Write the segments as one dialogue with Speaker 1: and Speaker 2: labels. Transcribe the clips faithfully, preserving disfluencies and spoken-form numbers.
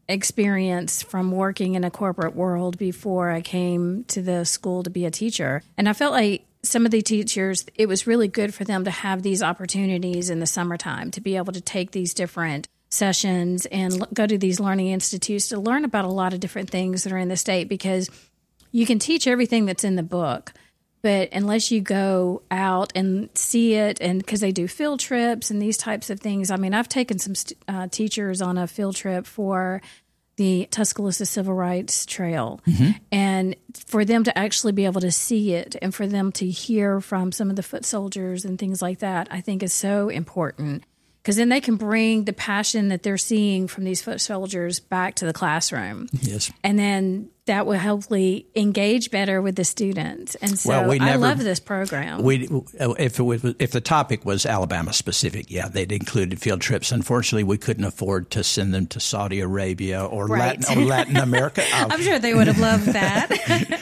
Speaker 1: experience from working in a corporate world before I came to the school to be a teacher. And I felt like some of the teachers, it was really good for them to have these opportunities in the summertime to be able to take these different sessions and go to these learning institutes to learn about a lot of different things that are in the state, because you can teach everything that's in the book, but unless you go out and see it, and because they do field trips and these types of things. I mean, I've taken some uh, teachers on a field trip for the Tuscaloosa Civil Rights Trail, mm-hmm. and for them to actually be able to see it and for them to hear from some of the foot soldiers and things like that, I think is so important, because then they can bring the passion that they're seeing from these foot soldiers back to the classroom.
Speaker 2: Yes.
Speaker 1: And then that will hopefully engage better with the students. And so
Speaker 2: well, we never,
Speaker 1: I love this program.
Speaker 2: We, if, it was, if the topic was Alabama specific, yeah, they'd included field trips. Unfortunately, we couldn't afford to send them to Saudi Arabia or,
Speaker 1: right.
Speaker 2: Latin, or Latin America. Um,
Speaker 1: I'm sure they would have loved that.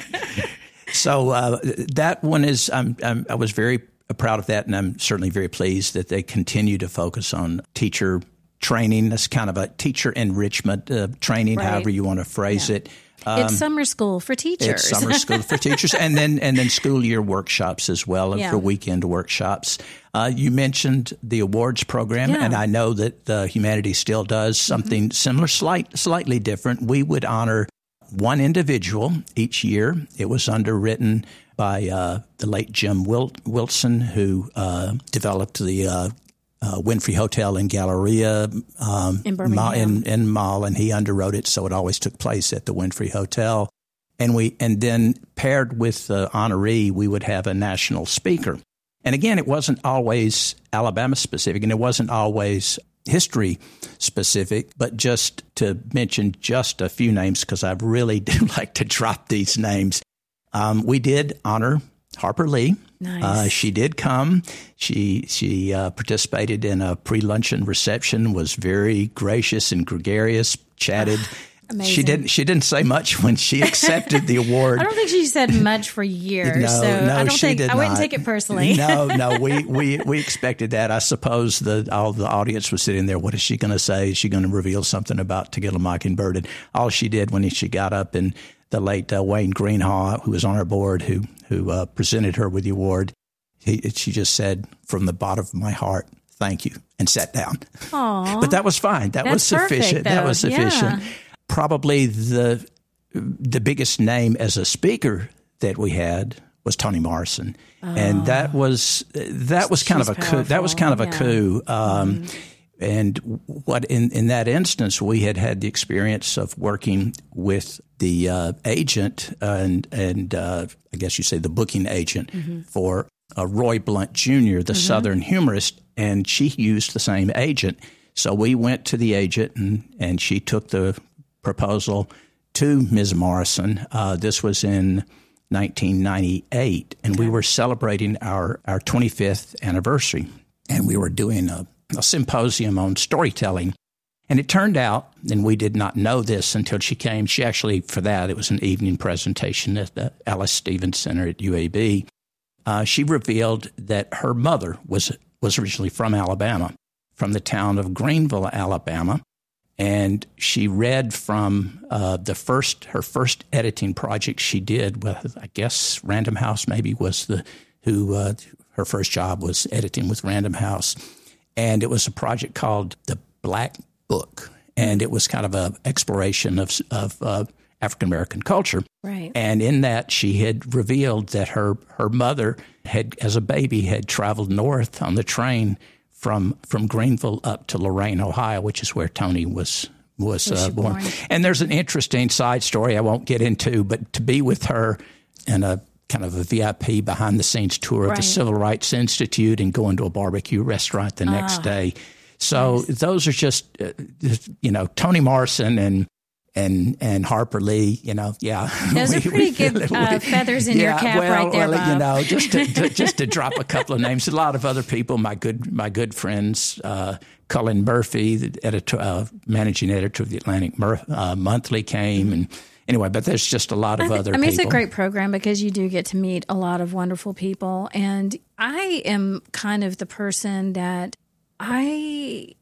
Speaker 2: So uh, that one is, um, um, I was very proud of that, and I'm certainly very pleased that they continue to focus on teacher training. That's kind of a teacher enrichment uh, training,
Speaker 1: right.
Speaker 2: however you want to phrase
Speaker 1: yeah.
Speaker 2: it. Um,
Speaker 1: it's summer school for teachers.
Speaker 2: It's summer school for teachers, and then and then school year workshops as well, and
Speaker 1: yeah.
Speaker 2: for weekend workshops. Uh, you mentioned the awards program,
Speaker 1: yeah.
Speaker 2: and I know that uh, Humanities still does something mm-hmm. similar, slight, slightly different. We would honor one individual each year. It was underwritten by uh, the late Jim Wil- Wilson, who uh, developed the uh, uh, Winfrey Hotel in Galleria um,
Speaker 1: in Birmingham,
Speaker 2: in, in Mall, and he underwrote it, so it always took place at the Winfrey Hotel. And we, and then paired with the honoree, we would have a national speaker. And again, it wasn't always Alabama specific, and it wasn't always history specific, but just to mention just a few names, because I really do like to drop these names. Um, we did honor Harper Lee.
Speaker 1: Nice.
Speaker 2: Uh, she did come. She she uh, participated in a pre-luncheon reception, was very gracious and gregarious, chatted.
Speaker 1: Amazing.
Speaker 2: She didn't. She didn't say much when she accepted the award.
Speaker 1: I don't think she said much for years.
Speaker 2: No,
Speaker 1: so
Speaker 2: no,
Speaker 1: I don't
Speaker 2: she
Speaker 1: think
Speaker 2: did
Speaker 1: I wouldn't
Speaker 2: not.
Speaker 1: take it personally.
Speaker 2: No, no, we, we, we expected that. I suppose the all the audience was sitting there. What is she going to say? Is she going to reveal something about To Kill a Mockingbird? And all she did when she got up, and the late uh, Wayne Greenhaw, who was on our board, who who uh, presented her with the award, he, she just said, "From the bottom of my heart, thank you," and sat down.
Speaker 1: Aww.
Speaker 2: But that was fine. That
Speaker 1: That's
Speaker 2: was sufficient.
Speaker 1: Perfect, though.
Speaker 2: That was sufficient.
Speaker 1: Yeah.
Speaker 2: Probably the the biggest name as a speaker that we had was Toni Morrison, oh. and that was that was kind
Speaker 1: She's
Speaker 2: of a
Speaker 1: powerful.
Speaker 2: coup. That was kind of a
Speaker 1: yeah.
Speaker 2: coup. Um,
Speaker 1: mm.
Speaker 2: And what in, in that instance, we had had the experience of working with the uh, agent and and uh, I guess you say the booking agent mm-hmm. for uh, Roy Blunt Junior, the mm-hmm. Southern humorist, and she used the same agent. So we went to the agent, and, and she took the proposal to Miz Morrison. Uh, this was in nineteen ninety-eight, and okay. we were celebrating our, our twenty-fifth anniversary, and we were doing a, a symposium on storytelling. And it turned out, and we did not know this until she came, she actually, for that, it was an evening presentation at the Alice Stevens Center at U A B. Uh, she revealed that her mother was was originally from Alabama, from the town of Greenville, Alabama. And she read from uh, the first, her first editing project she did with, I guess, Random House maybe was the, who, uh, her first job was editing with Random House. And it was a project called The Black Book. And it was kind of an exploration of, of uh, African-American culture.
Speaker 1: Right.
Speaker 2: And in that, she had revealed that her, her mother had, as a baby, had traveled north on the train from from Greenville up to Lorain, Ohio, which is where Toni was was, was uh, born. born. And there's an interesting side story I won't get into, but to be with her in a kind of a V I P behind-the-scenes tour of
Speaker 1: right.
Speaker 2: the Civil Rights Institute and going to a barbecue restaurant the next
Speaker 1: ah,
Speaker 2: day. So nice. Those are just, uh, you know, Toni Morrison and And and Harper Lee, you know, yeah.
Speaker 1: Those
Speaker 2: we,
Speaker 1: are pretty good uh, feathers in
Speaker 2: yeah,
Speaker 1: your cap
Speaker 2: well,
Speaker 1: right there,
Speaker 2: well,
Speaker 1: Bob.
Speaker 2: you know, just to, to just to drop a couple of names. A lot of other people, my good my good friends, uh, Cullen Murphy, the editor, uh, managing editor of the Atlantic Mur- uh, Monthly, came, and anyway. But there's just a lot of
Speaker 1: I
Speaker 2: other.
Speaker 1: I mean,
Speaker 2: people.
Speaker 1: It's a great program because you do get to meet a lot of wonderful people, and I am kind of the person that I.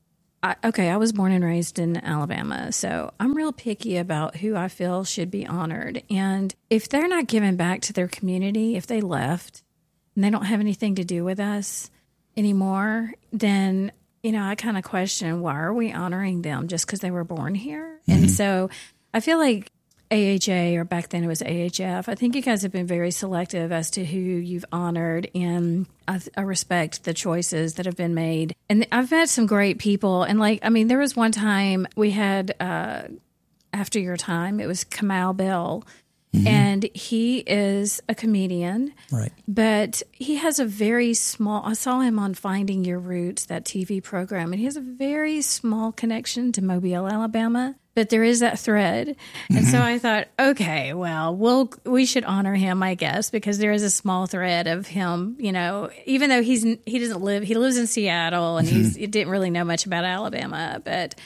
Speaker 1: I, okay, I was born and raised in Alabama, so I'm real picky about who I feel should be honored. And if they're not giving back to their community, if they left and they don't have anything to do with us anymore, then, you know, I kind of question, why are we honoring them just because they were born here? Mm-hmm. And so I feel like A H A, or back then it was A H F, I think you guys have been very selective as to who you've honored, and I, I respect the choices that have been made. And I've met some great people, and like, I mean, there was one time we had, uh, after your time, it was Kamal Bell, mm-hmm. and he is a comedian,
Speaker 2: right?
Speaker 1: But he has a very small, I saw him on Finding Your Roots, that T V program, and he has a very small connection to Mobile, Alabama. But there is that thread. And mm-hmm. so I thought, okay, well, we'll, we should honor him, I guess, because there is a small thread of him, you know, even though he's, he doesn't live, he lives in Seattle, and mm-hmm. he's, he didn't really know much about Alabama. But,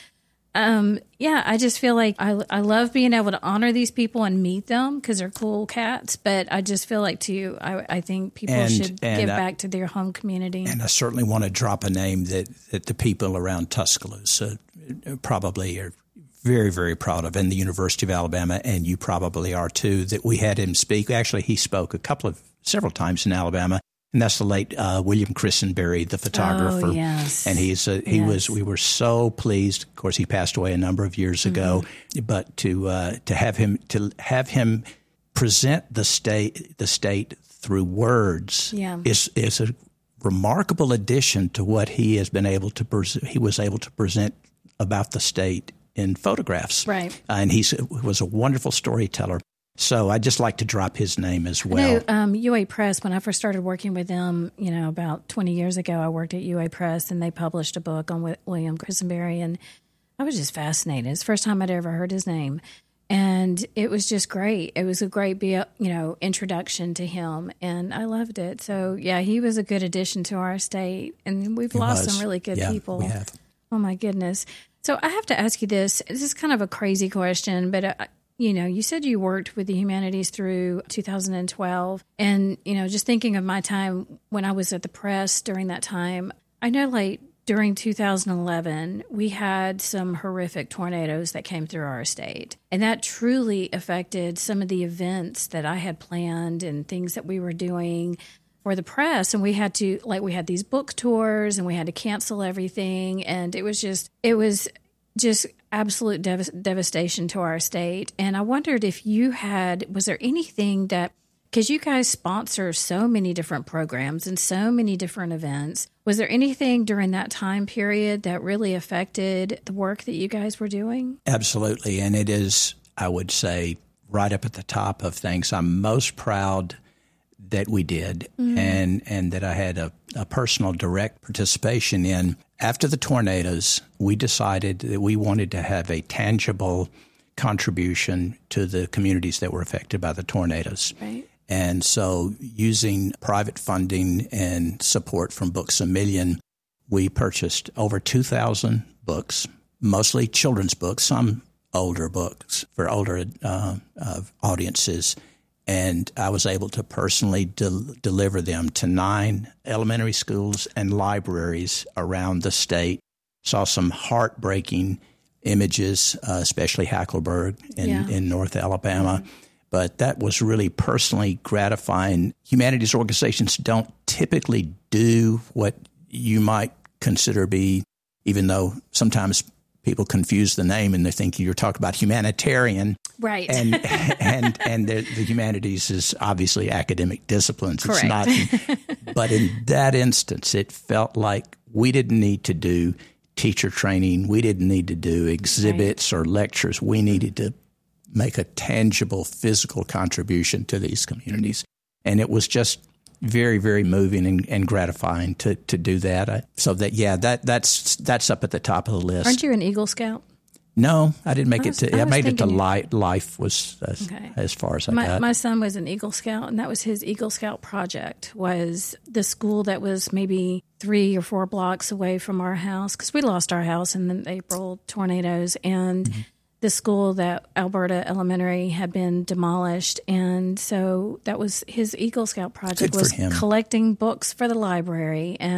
Speaker 1: um, yeah, I just feel like I, I love being able to honor these people and meet them because they're cool cats. But I just feel like, too, I, I think people
Speaker 2: and,
Speaker 1: should
Speaker 2: and
Speaker 1: give
Speaker 2: I,
Speaker 1: back to their home community.
Speaker 2: And I certainly want to drop a name that, that the people around Tuscaloosa probably are very, very proud of, and the University of Alabama, and you probably are too, that we had him speak. Actually, he spoke a couple of, several times in Alabama, and that's the late uh, William Christenberry, the photographer.
Speaker 1: Oh, yes.
Speaker 2: And he's a, he
Speaker 1: yes.
Speaker 2: was, we were so pleased. Of course, he passed away a number of years ago, mm-hmm. but to uh, to have him to have him present the state the state through words
Speaker 1: yeah.
Speaker 2: is is a remarkable addition to what he has been able to pres- he was able to present about the state in photographs.
Speaker 1: Right.
Speaker 2: Uh, and he was a wonderful storyteller. So I'd just like to drop his name as well.
Speaker 1: I know, um, U A Press, when I first started working with them, you know, about twenty years ago, I worked at U A Press, and they published a book on William Christenberry, and I was just fascinated. It's the first time I'd ever heard his name. And it was just great. It was a great, you know, introduction to him, and I loved it. So, yeah, he was a good addition to our state, and we've
Speaker 2: he
Speaker 1: lost
Speaker 2: was.
Speaker 1: some really good
Speaker 2: yeah,
Speaker 1: people.
Speaker 2: we have.
Speaker 1: Oh, my goodness. So I have to ask you this. This is kind of a crazy question, but, uh, you know, you said you worked with the humanities through two thousand twelve. And, you know, just thinking of my time when I was at the press during that time, I know, like, during two thousand eleven, we had some horrific tornadoes that came through our state. And that truly affected some of the events that I had planned and things that we were doing for the press. And we had to, like, we had these book tours, and we had to cancel everything. And it was just, it was just absolute dev- devastation to our state. And I wondered if you had, was there anything that, because you guys sponsor so many different programs and so many different events, was there anything during that time period that really affected the work that you guys were doing?
Speaker 2: Absolutely. And it is, I would say, right up at the top of things I'm most proud that we did, mm-hmm. and, and that I had a, a personal direct participation in. After the tornadoes, we decided that we wanted to have a tangible contribution to the communities that were affected by the tornadoes.
Speaker 1: Right.
Speaker 2: And so using private funding and support from Books A Million, we purchased over two thousand books, mostly children's books, some older books for older uh, uh, audiences. And I was able to personally del- deliver them to nine elementary schools and libraries around the state. Saw some heartbreaking images, uh, especially Hackleburg in,
Speaker 1: yeah.
Speaker 2: in North Alabama. Mm-hmm. But that was really personally gratifying. Humanities organizations don't typically do what you might consider be, even though sometimes people confuse the name and they think you're talking about humanitarian.
Speaker 1: Right.
Speaker 2: And and and the, the humanities is obviously academic disciplines.
Speaker 1: Correct.
Speaker 2: It's not. But in that instance, it felt like we didn't need to do teacher training. We didn't need to do exhibits right. or lectures. We needed to make a tangible physical contribution to these communities. And it was just very, very moving and, and gratifying to, to do that. I, so that, yeah, that that's that's up at the top of the list.
Speaker 1: Aren't you an Eagle Scout?
Speaker 2: No, I didn't make
Speaker 1: I was,
Speaker 2: it to, I,
Speaker 1: I
Speaker 2: made it to
Speaker 1: you,
Speaker 2: life, life was as,
Speaker 1: okay.
Speaker 2: as far as I
Speaker 1: my,
Speaker 2: got.
Speaker 1: My son was an Eagle Scout, and that was his Eagle Scout project, was the school that was maybe three or four blocks away from our house, because we lost our house in the April tornadoes, and mm-hmm. the school that Alberta Elementary had been demolished. And so that was his Eagle Scout project,
Speaker 2: Good
Speaker 1: was
Speaker 2: for him.
Speaker 1: Collecting books for the library and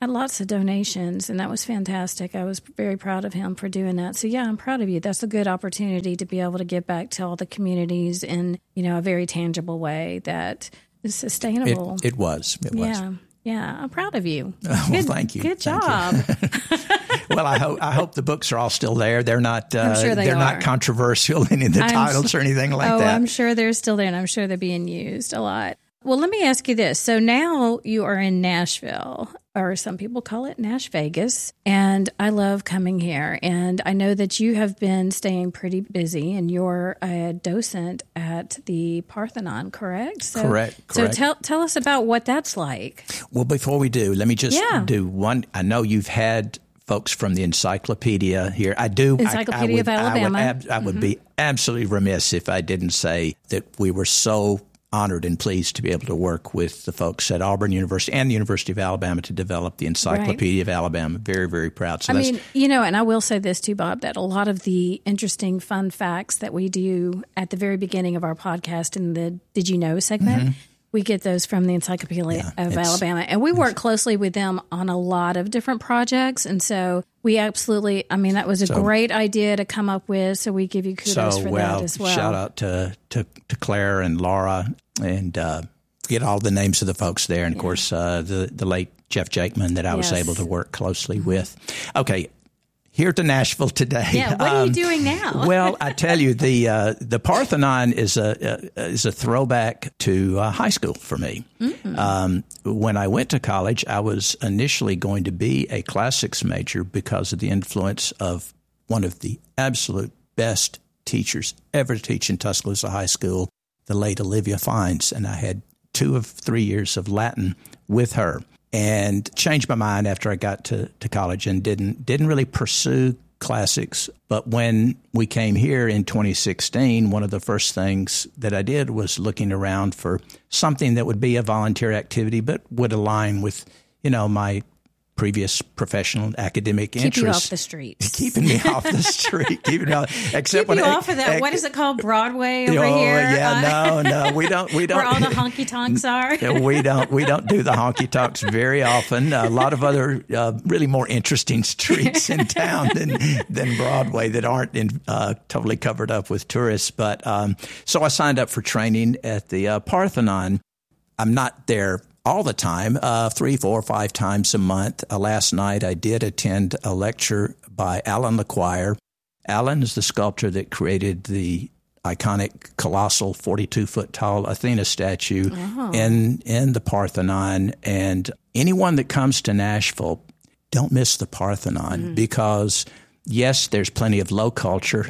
Speaker 1: had lots of donations, and that was fantastic. I was very proud of him for doing that. So, yeah, I'm proud of you. That's a good opportunity to be able to give back to all the communities in, you know, a very tangible way that is sustainable.
Speaker 2: It, it was. It was.
Speaker 1: Yeah. Yeah. I'm proud of you.
Speaker 2: Well,
Speaker 1: good,
Speaker 2: thank you.
Speaker 1: Good
Speaker 2: Thank
Speaker 1: job.
Speaker 2: You. Well, I hope I hope the books are all still there. They're not. Uh,
Speaker 1: I'm sure they
Speaker 2: they're
Speaker 1: are.
Speaker 2: not controversial in the
Speaker 1: I'm
Speaker 2: titles
Speaker 1: su-
Speaker 2: or anything like
Speaker 1: oh,
Speaker 2: that.
Speaker 1: I'm sure they're still there, and I'm sure they're being used a lot. Well, let me ask you this. So now you are in Nashville, or some people call it Nash Vegas, and I love coming here. And I know that you have been staying pretty busy, and you're a docent at the Parthenon, correct? So,
Speaker 2: correct, correct.
Speaker 1: So tell tell us about what that's like.
Speaker 2: Well, before we do, let me just
Speaker 1: Yeah.
Speaker 2: do one. I know you've had folks from the Encyclopedia here. I do.
Speaker 1: Encyclopedia
Speaker 2: I, I would,
Speaker 1: of Alabama.
Speaker 2: I would, ab- I would
Speaker 1: Mm-hmm.
Speaker 2: be absolutely remiss if I didn't say that we were so honored and pleased to be able to work with the folks at Auburn University and the University of Alabama to develop the Encyclopedia
Speaker 1: Right.
Speaker 2: of Alabama. Very, very proud. So
Speaker 1: I
Speaker 2: that's,
Speaker 1: mean, you know, and I will say this too, Bob, that a lot of the interesting fun facts that we do at the very beginning of our podcast in the Did You Know segment,
Speaker 2: Mm-hmm.
Speaker 1: we get those from the Encyclopedia
Speaker 2: Yeah,
Speaker 1: of
Speaker 2: it's-
Speaker 1: Alabama. And we work closely with them on a lot of different projects. And so we absolutely, I mean, that was a
Speaker 2: So-
Speaker 1: great idea to come up with. So we give you kudos
Speaker 2: so
Speaker 1: for
Speaker 2: well,
Speaker 1: that as well.
Speaker 2: shout out to, to, to Claire and Laura and uh, forget all the names of the folks there. And, of course, uh, the, the late Jeff Jakeman that I was
Speaker 1: Yes.
Speaker 2: able to work closely with. Okay. Here to Nashville today.
Speaker 1: Yeah, what are you
Speaker 2: Um,
Speaker 1: doing now?
Speaker 2: Well, I tell you, the uh, the Parthenon is a uh, is a throwback to uh, high school for me. Mm-hmm. Um, when I went to college, I was initially going to be a classics major because of the influence of one of the absolute best teachers ever to teach in Tuscaloosa High School, the late Olivia Fines, and I had two of three years of Latin with her. And changed my mind after I got to, to college and didn't didn't really pursue classics. But when we came here in twenty sixteen, one of the first things that I did was looking around for something that would be a volunteer activity but would align with, you know, my previous professional academic
Speaker 1: Keep
Speaker 2: interests.
Speaker 1: you off the streets.
Speaker 2: Keeping me off the street. Keeping me off, except
Speaker 1: Keep
Speaker 2: when
Speaker 1: you
Speaker 2: I,
Speaker 1: off of that. What is it called? Broadway over
Speaker 2: oh,
Speaker 1: here?
Speaker 2: Yeah,
Speaker 1: Uh,
Speaker 2: no, no, we don't. We don't.
Speaker 1: Where all the honky tonks are.
Speaker 2: we don't. We don't do the honky tonks very often. A lot of other uh, really more interesting streets in town than than Broadway that aren't in, uh, totally covered up with tourists. But um, so I signed up for training at the uh, Parthenon. I'm not there all the time, uh, three, four, five times a month. Uh, last night I did attend a lecture by Alan LeQuire. Alan is the sculptor that created the iconic, colossal, forty-two foot tall Athena statue oh. in in the Parthenon. And anyone that comes to Nashville, don't miss the Parthenon mm-hmm. because, yes, there's plenty of low culture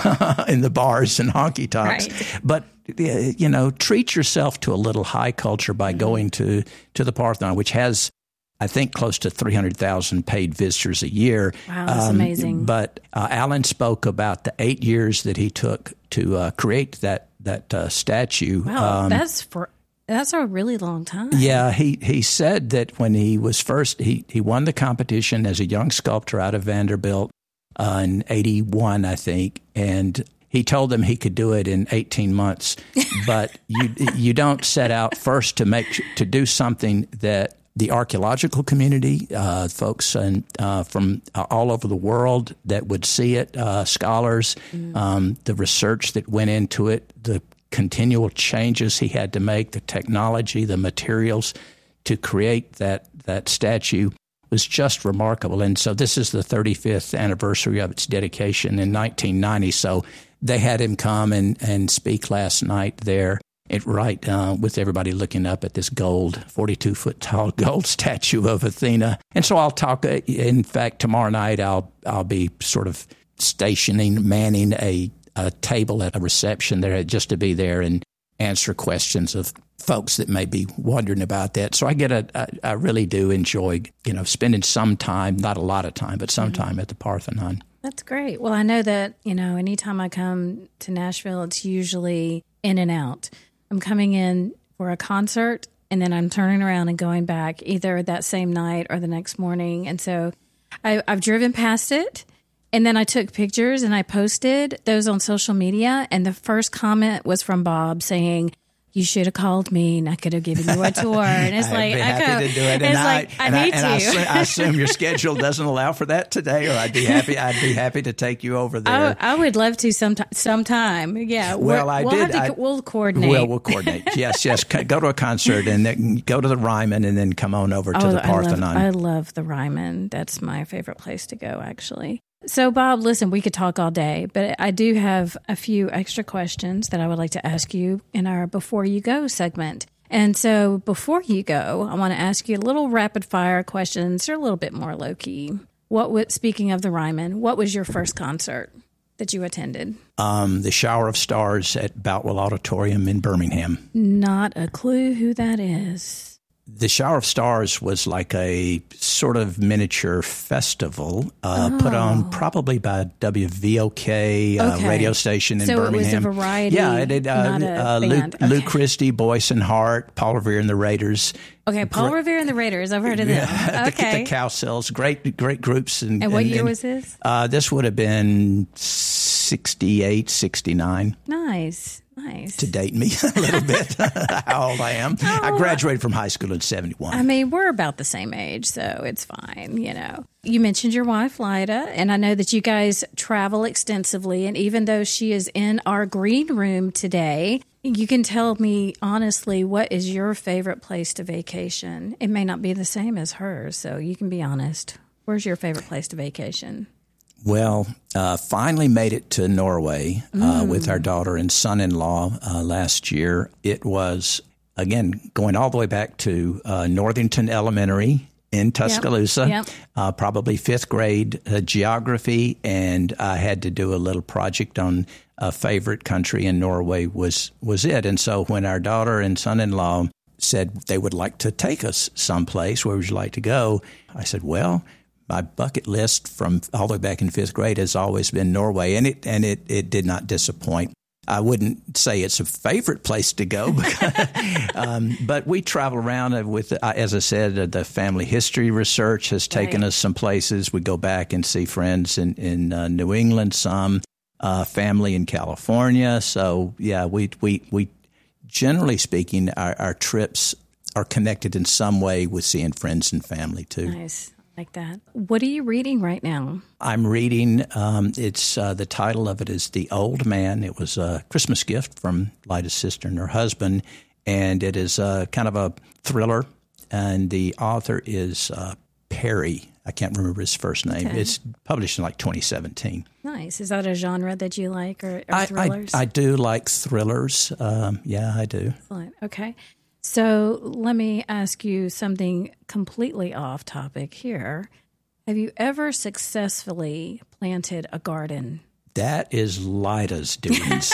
Speaker 2: in the bars and honky tonks,
Speaker 1: right.
Speaker 2: but you know, treat yourself to a little high culture by mm-hmm. going to, to the Parthenon, which has, I think, close to three hundred thousand paid visitors a year.
Speaker 1: Wow, that's um, amazing.
Speaker 2: But uh, Alan spoke about the eight years that he took to uh, create that that uh, statue.
Speaker 1: Wow,
Speaker 2: um,
Speaker 1: that's for that's a really long time.
Speaker 2: Yeah, he, he said that when he was first, he, he won the competition as a young sculptor out of Vanderbilt uh, in eighty-one, I think, and he told them he could do it in eighteen months, but you you don't set out first to make to do something that the archaeological community, uh, folks and uh, from all over the world that would see it, uh, scholars, mm. um, the research that went into it, the continual changes he had to make, the technology, the materials to create that that statue was just remarkable. And so this is the thirty-fifth anniversary of its dedication in nineteen ninety. So they had him come and, and speak last night there, at, right uh, with everybody looking up at this gold, forty-two foot tall gold statue of Athena. And so I'll talk. In fact, tomorrow night I'll I'll be sort of stationing, manning a, a table at a reception there just to be there and answer questions of folks that may be wondering about that. So I get a, a I really do enjoy, you know, spending some time, not a lot of time, but some time mm-hmm. at the Parthenon.
Speaker 1: That's great. Well, I know that, you know, anytime I come to Nashville, it's usually in and out. I'm coming in for a concert, and then I'm turning around and going back either that same night or the next morning. And so I, I've driven past it, and then I took pictures, and I posted those on social media. And the first comment was from Bob saying, you should have called me and I could have given you a tour. And it's
Speaker 2: I'd
Speaker 1: like,
Speaker 2: be
Speaker 1: I
Speaker 2: happy
Speaker 1: go,
Speaker 2: to do it.
Speaker 1: it's
Speaker 2: And
Speaker 1: like, I,
Speaker 2: and
Speaker 1: need
Speaker 2: and
Speaker 1: to.
Speaker 2: I, assume, I assume your schedule doesn't allow for that today, or I'd be happy. I'd be happy to take you over there.
Speaker 1: I, I would love to sometime. Sometime, yeah.
Speaker 2: Well,
Speaker 1: We're,
Speaker 2: I
Speaker 1: we'll
Speaker 2: did.
Speaker 1: Have to,
Speaker 2: I,
Speaker 1: we'll coordinate.
Speaker 2: Well, we'll coordinate. Yes, yes. Go to a concert and then go to the Ryman, and then come on over to
Speaker 1: oh,
Speaker 2: the Parthenon.
Speaker 1: I love, I love the Ryman. That's my favorite place to go, actually. So, Bob, listen, we could talk all day, but I do have a few extra questions that I would like to ask you in our Before You Go segment. And so before you go, I want to ask you a little rapid fire questions. They're a little bit more low key. What would, speaking of the Ryman, what was your first concert that you attended?
Speaker 2: Um, the Shower of Stars at Boutwell Auditorium in Birmingham.
Speaker 1: Not a clue who that is.
Speaker 2: The Shower of Stars was like a sort of miniature festival uh,
Speaker 1: oh.
Speaker 2: put on probably by W V O K uh,
Speaker 1: okay.
Speaker 2: radio station in
Speaker 1: so
Speaker 2: Birmingham.
Speaker 1: So it was a variety,
Speaker 2: yeah, it did. Uh,
Speaker 1: not a
Speaker 2: uh,
Speaker 1: band.
Speaker 2: Luke,
Speaker 1: Okay.
Speaker 2: Luke Christie, Boyce and Hart, Paul Revere and the Raiders.
Speaker 1: Okay, Paul
Speaker 2: Gr-
Speaker 1: Revere and the Raiders. I've heard of them.
Speaker 2: the,
Speaker 1: Okay.
Speaker 2: the Cowsills, great, great groups. And,
Speaker 1: and what
Speaker 2: and,
Speaker 1: year
Speaker 2: and,
Speaker 1: was this?
Speaker 2: Uh, this would have been sixty-eight, sixty-nine.
Speaker 1: Nice. Nice.
Speaker 2: To date me a little bit, how old I am. Oh, I graduated from high school in seventy-one.
Speaker 1: I mean, we're about the same age, so it's fine, you know. You mentioned your wife, Lyda, and I know that you guys travel extensively, and even though she is in our green room today, you can tell me honestly, what is your favorite place to vacation? It may not be the same as hers, so you can be honest. Where's your favorite place to vacation?
Speaker 2: Well, uh, finally made it to Norway uh,
Speaker 1: mm.
Speaker 2: with our daughter and son-in-law uh, last year. It was, again, going all the way back to uh, Northington Elementary in Tuscaloosa,
Speaker 1: yep. Yep.
Speaker 2: Uh, probably fifth grade uh, geography, and I had to do a little project on a favorite country, and Norway was, was it. And so when our daughter and son-in-law said they would like to take us someplace, where would you like to go? I said, well, my bucket list from all the way back in fifth grade has always been Norway, and it and it, it did not disappoint. I wouldn't say it's a favorite place to go, because, um, but we travel around with, uh, as I said, the family history research has taken
Speaker 1: right.
Speaker 2: us some places. We go back and see friends in, in uh, New England, some uh, family in California. So, yeah, we we, we generally speaking, our, our trips are connected in some way with seeing friends and family, too.
Speaker 1: Nice. Like that. What are you reading right now?
Speaker 2: I'm reading, um, it's uh, the title of it is The Old Man. It was a Christmas gift from Lyda's sister and her husband, and it is uh, kind of a thriller, and the author is uh, Perry. I can't remember his first name.
Speaker 1: Okay.
Speaker 2: It's published in like twenty seventeen.
Speaker 1: Nice. Is that a genre that you like, or, or
Speaker 2: I,
Speaker 1: thrillers?
Speaker 2: I, I do like thrillers. Um, yeah, I do.
Speaker 1: Excellent. Okay. So let me ask you something completely off topic here. Have you ever successfully planted a garden?
Speaker 2: That is Lyda's doings.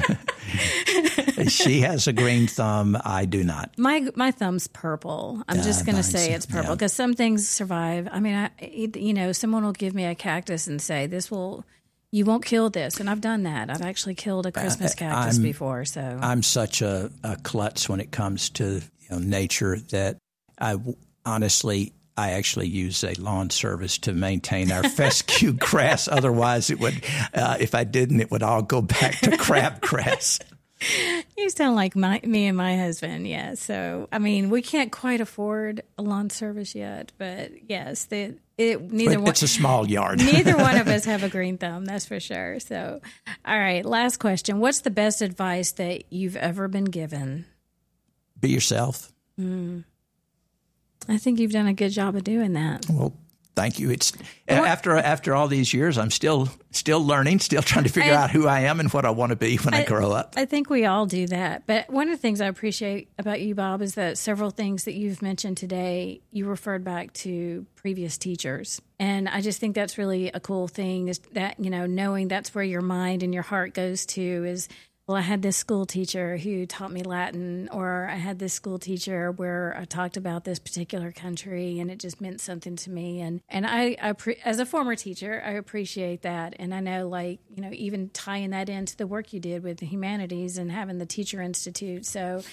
Speaker 2: She has a green thumb. I do not.
Speaker 1: My my thumb's purple. I'm
Speaker 2: Uh,
Speaker 1: just going to
Speaker 2: mine's-
Speaker 1: say it's purple because
Speaker 2: yeah.
Speaker 1: some things survive. I mean, I, you know, someone will give me a cactus and say, this will, you won't kill this. And I've done that. I've actually killed a Christmas cactus
Speaker 2: I'm-
Speaker 1: before. So
Speaker 2: I'm such a, a klutz when it comes to you know, nature that I honestly, I actually use a lawn service to maintain our fescue grass. Otherwise, it would, uh, if I didn't, it would all go back to crabgrass.
Speaker 1: You sound like my, me and my husband, yeah. So, I mean, we can't quite afford a lawn service yet, but yes, the, it, neither
Speaker 2: But
Speaker 1: one.
Speaker 2: it's a small yard.
Speaker 1: Neither one of us have a green thumb, that's for sure. So, all right, last question. What's the best advice that you've ever been given?
Speaker 2: Be yourself.
Speaker 1: Mm. I think you've done a good job of doing that.
Speaker 2: Well, thank you. It's after after all these years, I'm still still learning, still trying to figure
Speaker 1: I,
Speaker 2: out who I am and what I want to be when I, I grow up.
Speaker 1: I think we all do that. But one of the things I appreciate about you, Bob, is that several things that you've mentioned today, you referred back to previous teachers. And I just think that's really a cool thing, is that, you know, knowing that's where your mind and your heart goes to is, well, I had this school teacher who taught me Latin, or I had this school teacher where I talked about this particular country and it just meant something to me. And, and I, I pre- as a former teacher, I appreciate that. And I know, like, you know, even tying that into the work you did with the humanities and having the Teacher Institute. So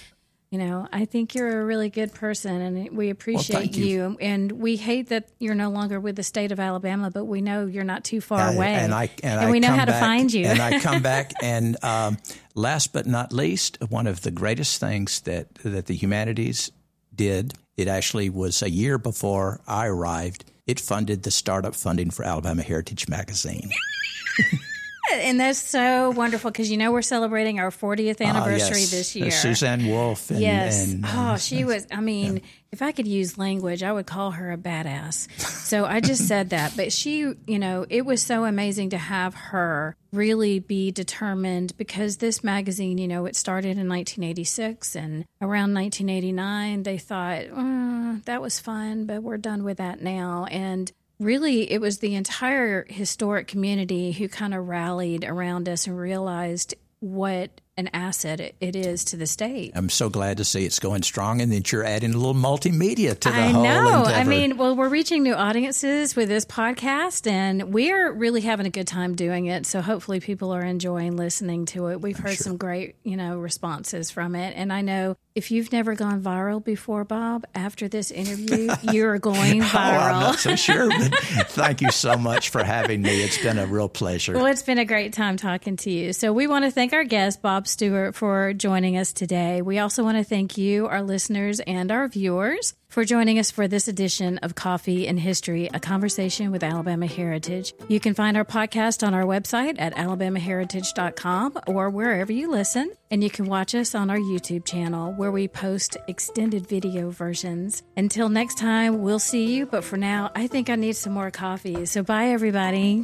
Speaker 1: You know, I think you're a really good person, and we appreciate
Speaker 2: well, you.
Speaker 1: you. And we hate that you're no longer with the state of Alabama, but we know you're not too far
Speaker 2: and,
Speaker 1: away.
Speaker 2: And, I, and,
Speaker 1: and
Speaker 2: I
Speaker 1: we know how
Speaker 2: back,
Speaker 1: to find you.
Speaker 2: And I come back, and um, last but not least, one of the greatest things that, that the humanities did, it actually was a year before I arrived, it funded the startup funding for Alabama Heritage Magazine.
Speaker 1: And that's so wonderful because, you know, we're celebrating our fortieth anniversary
Speaker 2: uh, yes.
Speaker 1: this year.
Speaker 2: Suzanne Wolf. And,
Speaker 1: yes.
Speaker 2: And,
Speaker 1: oh, she was, I mean, yeah. if I could use language, I would call her a badass. So I just said that. But she, you know, it was so amazing to have her really be determined because this magazine, you know, it started in nineteen eighty-six, and around nineteen eighty-nine, they thought, oh, that was fun, but we're done with that now. And really, it was the entire historic community who kind of rallied around us and realized what an asset it is to the state.
Speaker 2: I'm so glad to see it's going strong and that you're adding a little multimedia to the
Speaker 1: I
Speaker 2: whole
Speaker 1: know.
Speaker 2: endeavor.
Speaker 1: I mean, well, we're reaching new audiences with this podcast, and we're really having a good time doing it. So hopefully people are enjoying listening to it. We've heard sure. some great, you know, responses from it. And I know if you've never gone viral before, Bob, after this interview, you're going viral.
Speaker 2: Oh, I'm not so sure, but thank you so much for having me. It's been a real pleasure.
Speaker 1: Well, it's been a great time talking to you. So we want to thank our guest, Bob Stewart, for joining us today. We also want to thank you, our listeners and our viewers, for joining us for this edition of Coffee and History, a conversation with Alabama Heritage. You can find our podcast on our website at alabama heritage dot com or wherever you listen. And you can watch us on our YouTube channel where we post extended video versions. Until next time, we'll see you. But for now, I think I need some more coffee. So bye, everybody.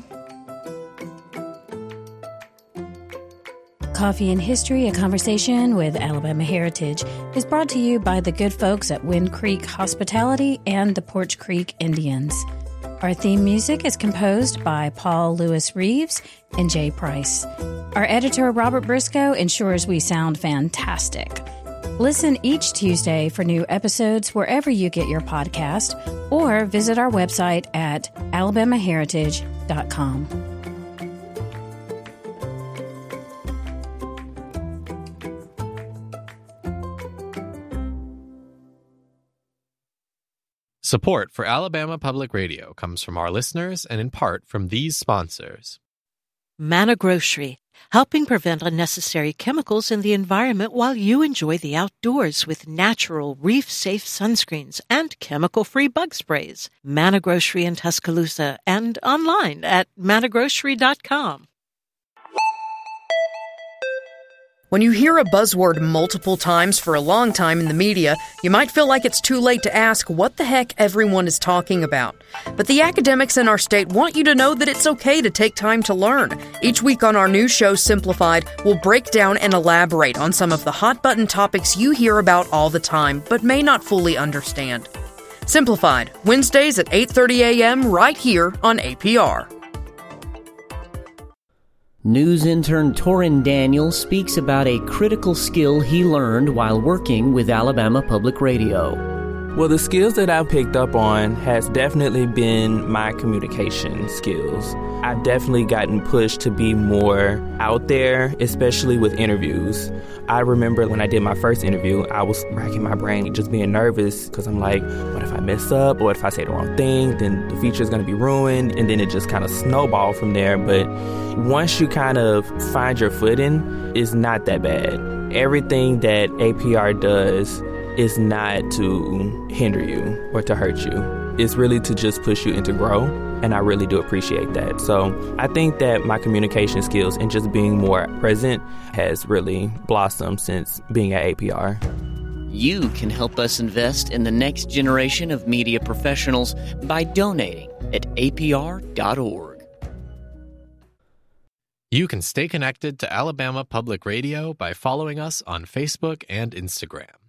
Speaker 1: Coffee and History, a conversation with Alabama Heritage, is brought to you by the good folks at Wind Creek Hospitality and the Porch Creek Indians. Our theme music is composed by Paul Lewis Reeves and Jay Price. Our editor, Robert Briscoe, ensures we sound fantastic. Listen each Tuesday for new episodes wherever you get your podcast, or visit our website at alabama heritage dot com.
Speaker 3: Support for Alabama Public Radio comes from our listeners and in part from these sponsors.
Speaker 4: Manna Grocery, helping prevent unnecessary chemicals in the environment while you enjoy the outdoors with natural, reef-safe sunscreens and chemical-free bug sprays. Manna Grocery in Tuscaloosa and online at manna grocery dot com.
Speaker 5: When you hear a buzzword multiple times for a long time in the media, you might feel like it's too late to ask what the heck everyone is talking about. But the academics in our state want you to know that it's okay to take time to learn. Each week on our new show, Simplified, we'll break down and elaborate on some of the hot-button topics you hear about all the time, but may not fully understand. Simplified, Wednesdays at eight thirty a.m. right here on A P R.
Speaker 6: News intern Torrin Daniel speaks about a critical skill he learned while working with Alabama Public Radio.
Speaker 7: Well, the skills that I've picked up on has definitely been my communication skills. I've definitely gotten pushed to be more out there, especially with interviews. I remember when I did my first interview, I was racking my brain, just being nervous because I'm like, what if I mess up? Or what if I say the wrong thing? Then the feature is going to be ruined. And then it just kind of snowballed from there. But once you kind of find your footing, it's not that bad. Everything that A P R does is not to hinder you or to hurt you. It's really to just push you and to grow, and I really do appreciate that. So I think that my communication skills and just being more present has really blossomed since being at A P R.
Speaker 6: You can help us invest in the next generation of media professionals by donating at A P R dot org.
Speaker 3: You can stay connected to Alabama Public Radio by following us on Facebook and Instagram.